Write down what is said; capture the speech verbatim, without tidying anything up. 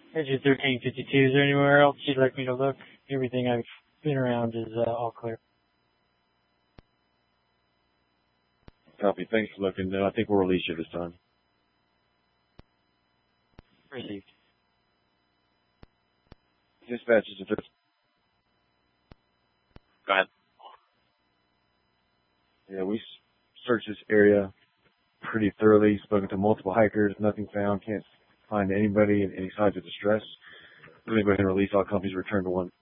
Engine thirteen fifty-two, is there anywhere else you'd like me to look? Everything I've been around is uh, all clear. Copy. Thanks for looking. No, I think we'll release you this time. Received. Dispatch is a Go ahead. Yeah, we searched this area pretty thoroughly, spoken to multiple hikers, nothing found, can't find anybody in any signs of distress. We're going to go ahead and release all companies, return to one.